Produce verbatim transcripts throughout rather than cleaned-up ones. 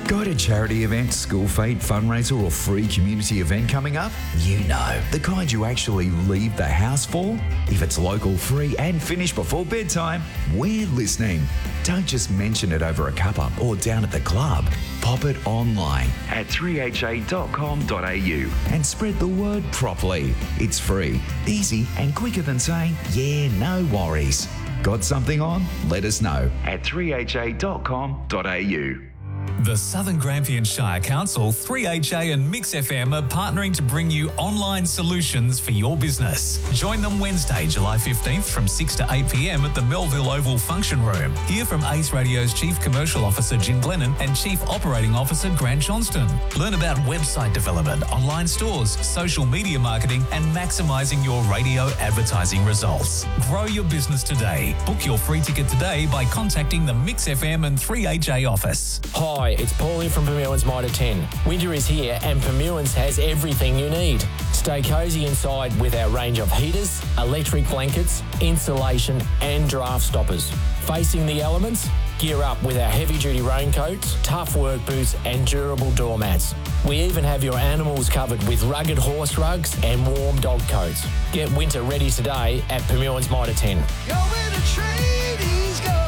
Got a charity event, school fete, fundraiser or free community event coming up? You know, the kind you actually leave the house for? If it's local, free and finished before bedtime, we're listening. Don't just mention it over a cuppa or down at the club. Pop it online at three h a dot com dot a u and spread the word properly. It's free, easy and quicker than saying, yeah, no worries. Got something on? Let us know at three h a dot com dot a u. The Southern Grampian Shire Council, three H A and Mix F M are partnering to bring you online solutions for your business. Join them Wednesday, July fifteenth from six to eight p m at the Melville Oval Function Room. Hear from Ace Radio's Chief Commercial Officer Jim Glennon and Chief Operating Officer Grant Johnston. Learn about website development, online stores, social media marketing and maximising your radio advertising results. Grow your business today. Book your free ticket today by contacting the Mix F M and three H A office. Hi, it's Paulie from Permewans Mitre ten. Winter is here and Permewans has everything you need. Stay cosy inside with our range of heaters, electric blankets, insulation and draft stoppers. Facing the elements? Gear up with our heavy-duty raincoats, tough work boots and durable doormats. We even have your animals covered with rugged horse rugs and warm dog coats. Get winter ready today at Permewans Mitre ten. Go where the tradies go.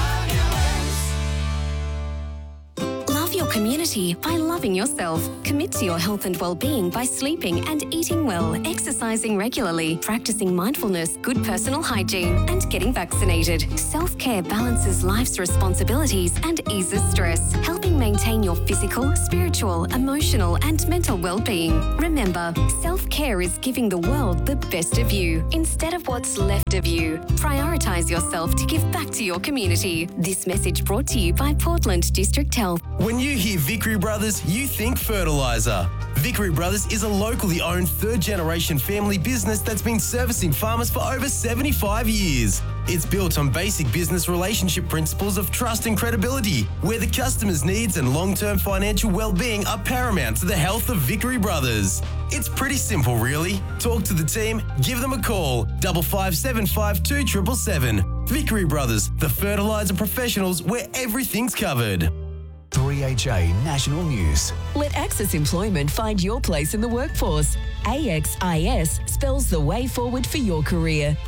Love your community by loving yourself. Commit to your health and well-being by sleeping and eating well, exercising regularly, practicing mindfulness, good personal hygiene, and getting vaccinated. Self-care balances life's responsibilities and eases stress, helping maintain your physical, spiritual, emotional, and mental well-being. Remember, self-care is giving the world the best of you instead of what's left of you. Prioritise yourself to give back to your community. This message brought to you by Portland District Health. When you hear Vickery Brothers, you think fertiliser. Vickery Brothers is a locally owned third-generation family business that's been servicing farmers for over seventy-five years. It's built on basic business relationship principles of trust and credibility, where the customer's needs and long-term financial well-being are paramount to the health of Vickery Brothers. It's pretty simple, really. Talk to the team, give them a call, double five seven five two triple seven. Vickery Brothers, the fertiliser professionals where everything's covered. three H A National News. Let Access Employment find your place in the workforce. A X I S spells the way forward for your career.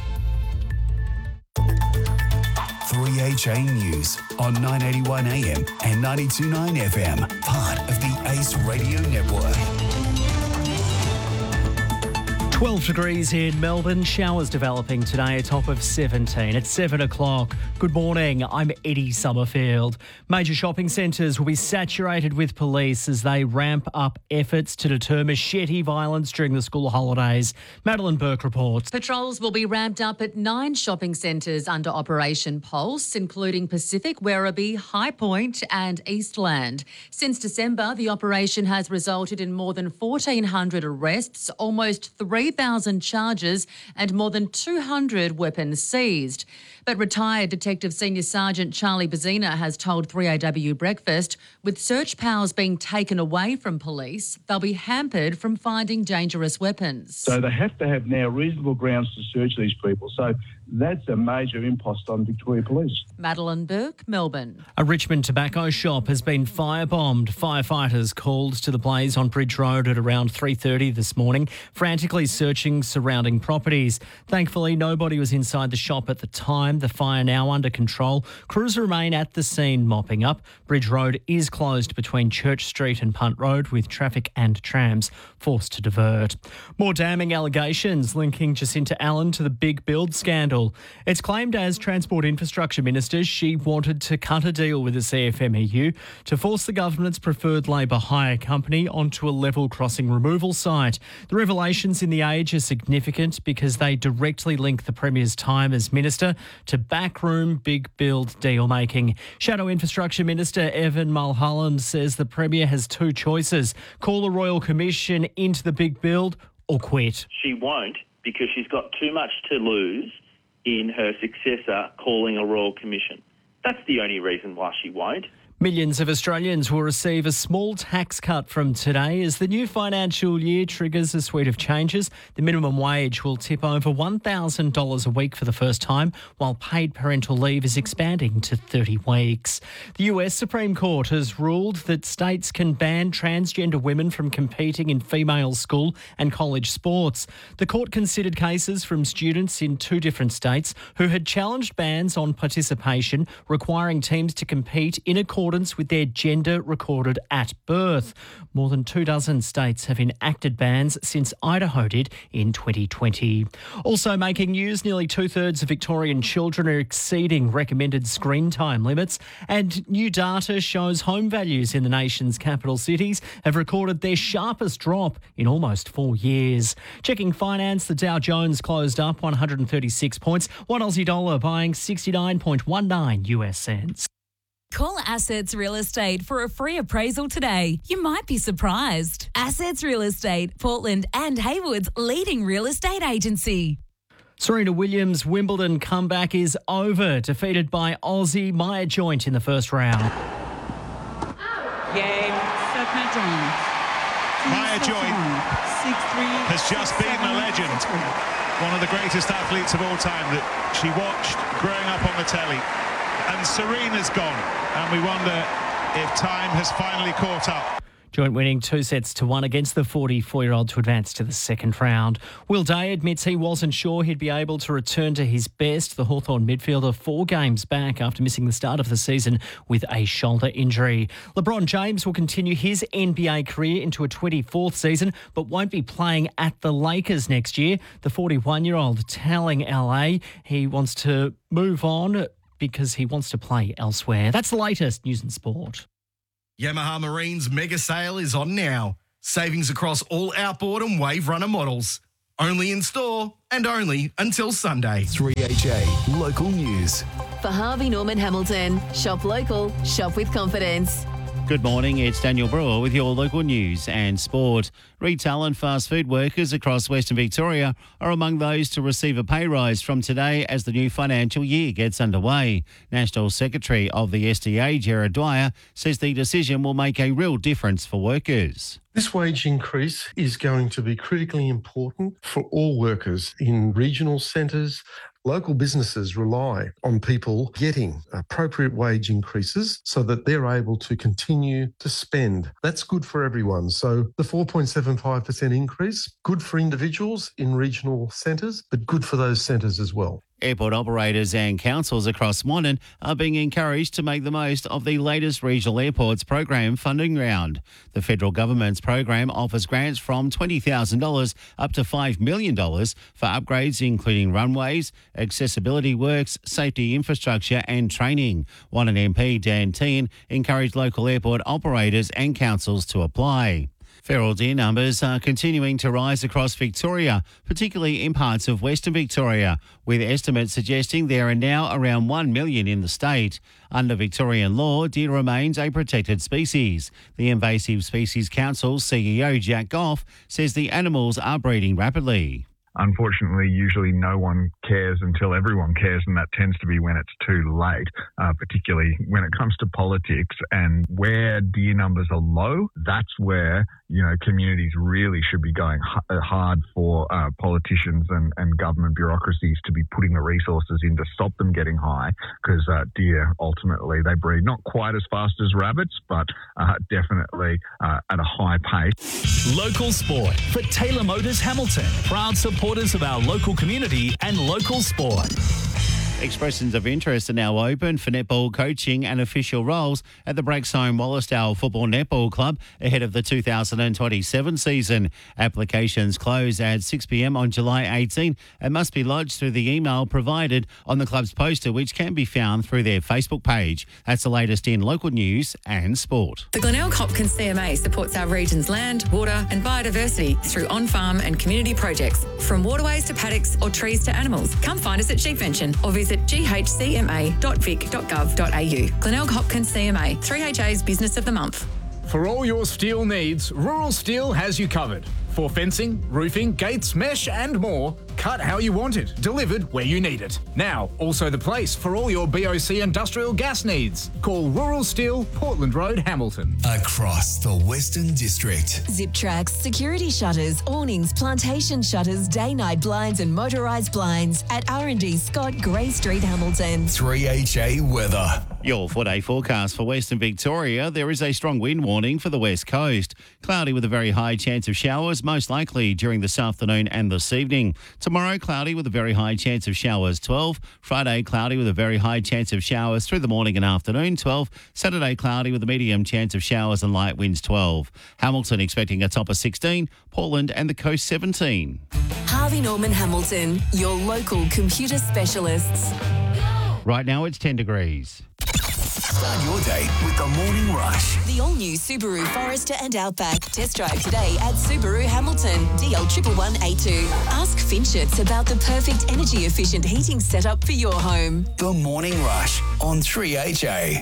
three H A News on nine eighty-one A M and ninety-two point nine F M, part of the Ace Radio Network. twelve degrees here in Melbourne. Showers developing today, a top of seventeen at seven o'clock. Good morning, I'm Eddie Summerfield. Major shopping centres will be saturated with police as they ramp up efforts to deter machete violence during the school holidays. Madeline Burke reports. Patrols will be ramped up at nine shopping centres under Operation Pulse, including Pacific, Werribee, High Point and Eastland. Since December, the operation has resulted in more than fourteen hundred arrests, almost three thousand charges and more than two hundred weapons seized. But retired Detective Senior Sergeant Charlie Bazina has told three A W Breakfast, with search powers being taken away from police, they'll be hampered from finding dangerous weapons. So they have to have now reasonable grounds to search these people. So that's a major impost on Victoria Police. Madeline Burke, Melbourne. A Richmond tobacco shop has been firebombed. Firefighters called to the blaze on Bridge Road at around three thirty this morning, frantically searching surrounding properties. Thankfully, nobody was inside the shop at the time. The fire now under control. Crews remain at the scene mopping up. Bridge Road is closed between Church Street and Punt Road, with traffic and trams forced to divert. More damning allegations linking Jacinta Allen to the Big Build scandal. It's claimed as Transport Infrastructure Minister she wanted to cut a deal with the C F M E U to force the government's preferred Labor hire company onto a level crossing removal site. The revelations in The Age are significant because they directly link the Premier's time as Minister to backroom Big Build deal making. Shadow Infrastructure Minister Evan Mulholland says the Premier has two choices: call a Royal Commission into the Big Build or quit. She won't, because she's got too much to lose in her successor calling a Royal Commission. That's the only reason why she won't. Millions of Australians will receive a small tax cut from today as the new financial year triggers a suite of changes. The minimum wage will tip over one thousand dollars a week for the first time, while paid parental leave is expanding to thirty weeks. The U S Supreme Court has ruled that states can ban transgender women from competing in female school and college sports. The court considered cases from students in two different states who had challenged bans on participation, requiring teams to compete in accordance with their gender recorded at birth. More than two dozen states have enacted bans since Idaho did in twenty twenty. Also making news, nearly two-thirds of Victorian children are exceeding recommended screen time limits, and new data shows home values in the nation's capital cities have recorded their sharpest drop in almost four years. Checking finance, the Dow Jones closed up one hundred thirty-six points, one Aussie dollar buying sixty-nine point one nine U S cents. Call Assets Real Estate for a free appraisal today. You might be surprised. Assets Real Estate, Portland and Haywood's leading real estate agency. Serena Williams' Wimbledon comeback is over, defeated by Aussie Maya Joint in the first round. Game, set down. Maya Joint has just beaten a legend, one of the greatest athletes of all time that she watched growing up on the telly. And Serena's gone, and we wonder if time has finally caught up. Joint winning two sets to one against the forty-four-year-old to advance to the second round. Will Day admits he wasn't sure he'd be able to return to his best. The Hawthorn midfielder four games back after missing the start of the season with a shoulder injury. LeBron James will continue his N B A career into a twenty-fourth season, but won't be playing at the Lakers next year. The forty-one-year-old telling L A he wants to move on because he wants to play elsewhere. That's the latest news and sport. Yamaha Marine's mega sale is on now. Savings across all outboard and wave runner models. Only in store and only until Sunday. three H A Local News. For Harvey Norman Hamilton, shop local, shop with confidence. Good morning, it's Daniel Brewer with your local news and sport. Retail and fast food workers across Western Victoria are among those to receive a pay rise from today as the new financial year gets underway. National Secretary of the S D A, Gerard Dwyer, says the decision will make a real difference for workers. This wage increase is going to be critically important for all workers in regional centres. Local businesses rely on people getting appropriate wage increases so that they're able to continue to spend. That's good for everyone. So the four point seven five percent increase, good for individuals in regional centres, but good for those centres as well. Airport operators and councils across Swanton are being encouraged to make the most of the latest Regional Airports program funding round. The federal government's program offers grants from twenty thousand dollars up to five million dollars for upgrades including runways, accessibility works, safety infrastructure and training. Wannon M P Dan Tehan encouraged local airport operators and councils to apply. Feral deer numbers are continuing to rise across Victoria, particularly in parts of Western Victoria, with estimates suggesting there are now around one million in the state. Under Victorian law, deer remains a protected species. The Invasive Species Council C E O Jack Goff says the animals are breeding rapidly. Unfortunately, usually no one cares until everyone cares, and that tends to be when it's too late, uh, particularly when it comes to politics. And where deer numbers are low, that's where, you know, communities really should be going h- hard for uh, politicians and, and government bureaucracies to be putting the resources in to stop them getting high, because uh, deer, ultimately, they breed not quite as fast as rabbits, but uh, definitely uh, at a high pace. Local sport for Taylor Motors Hamilton, proud supporters of our local community and local sport. Expressions of interest are now open for netball coaching and official roles at the Braxholme Wallasdale Football Netball Club ahead of the two thousand twenty-seven season. Applications close at six p.m. on July eighteenth and must be lodged through the email provided on the club's poster, which can be found through their Facebook page. That's the latest in local news and sport. The Glenelg Hopkins C M A supports our region's land, water and biodiversity through on-farm and community projects, from waterways to paddocks or trees to animals. Come find us at Sheepvention or visit g h c m a dot vic dot gov dot a u. Glenelg Hopkins C M A, three H A's Business of the Month. For all your steel needs, Rural Steel has you covered. For fencing, roofing, gates, mesh and more, cut how you want it, delivered where you need it. Now, also the place for all your B O C industrial gas needs. Call Rural Steel, Portland Road, Hamilton. Across the Western District. Zip Tracks, security shutters, awnings, plantation shutters, day-night blinds and motorised blinds at R and D Scott, Grey Street, Hamilton. three H A weather. Your four-day forecast for Western Victoria. There is a strong wind warning for the west coast. Cloudy with a very high chance of showers, most likely during this afternoon and this evening. Tomorrow, cloudy with a very high chance of showers, twelve. Friday, cloudy with a very high chance of showers through the morning and afternoon, twelve. Saturday, cloudy with a medium chance of showers and light winds, twelve. Hamilton expecting a top of sixteen. Portland and the coast, seventeen. Harvey Norman Hamilton, your local computer specialists. Right now, it's ten degrees. Start your day with the Morning Rush. The all-new Subaru Forester and Outback. Test drive today at Subaru Hamilton, D L one one one A two. Ask Finchets about the perfect energy-efficient heating setup for your home. The Morning Rush on three H A.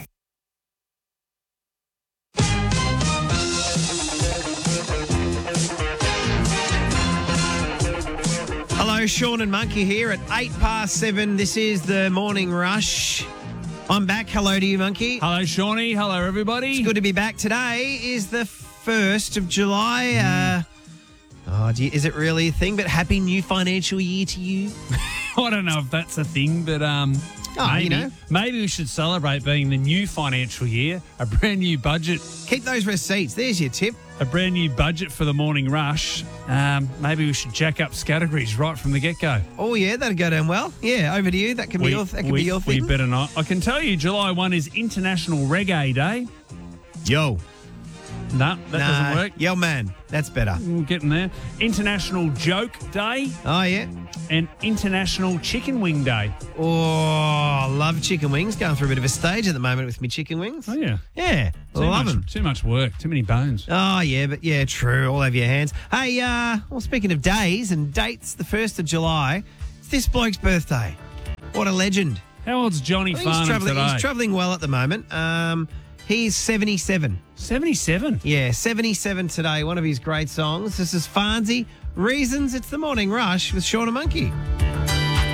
Hello, Sean and Monkey here at eight past seven. This is the Morning Rush. I'm back. Hello to you, Monkey. Hello, Shawnee. Hello, everybody. It's good to be back. Today is the first of July. Uh, oh, do you, is it really a thing? But happy new financial year to you. I don't know if that's a thing, but um, Oh, maybe, you know. maybe we should celebrate being the new financial year, a brand new budget. Keep those receipts. There's your tip. A brand new budget for the Morning Rush. Um, maybe we should jack up categories right from the get-go. Oh, yeah, that'll go down well. Yeah, over to you. That can be your, that can we, be your we thing. better not. I can tell you July first is International Reggae Day. Yo. No, that nah, doesn't work. Yo, man. That's better. We're getting there. International Joke Day. Oh, yeah. And International Chicken Wing Day. Oh, love chicken wings. Going through a bit of a stage at the moment with me chicken wings. Oh, yeah. Yeah, Too love much, them. Too much work. Too many bones. Oh, yeah, but yeah, true. All over your hands. Hey, uh, well, speaking of days and dates, the first of July, it's this bloke's birthday. What a legend. How old's Johnny I think he's Farnham travelling, today? he's travelling well at the moment. Um, he's seventy-seven. seventy-seven? Yeah, seventy-seven today. One of his great songs. This is Farnsey. Reasons. It's the Morning Rush with Sean and Monkey.